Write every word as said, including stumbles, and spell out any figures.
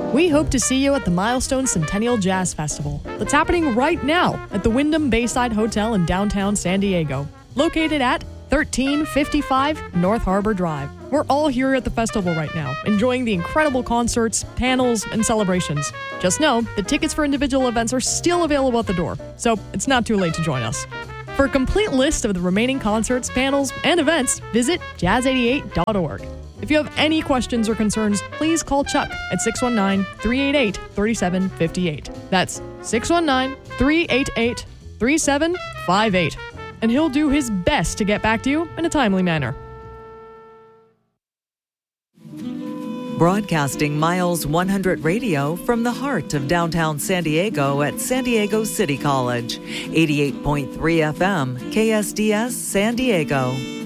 We hope to see you at the Milestone Centennial Jazz Festival that's happening right now at the Wyndham Bayside Hotel in downtown San Diego, located at thirteen fifty-five North Harbor Drive. We're all here at the festival right now, enjoying the incredible concerts, panels, and celebrations. Just know, the tickets for individual events are still available at the door, so it's not too late to join us. For a complete list of the remaining concerts, panels, and events, visit jazz eighty-eight dot org. If you have any questions or concerns, please call Chuck at six one nine, three eight eight, three seven five eight. That's six one nine, three eight eight, three seven five eight. And he'll do his best to get back to you in a timely manner. Broadcasting Miles one hundred Radio from the heart of downtown San Diego at San Diego City College. eighty-eight point three F M, K S D S San Diego.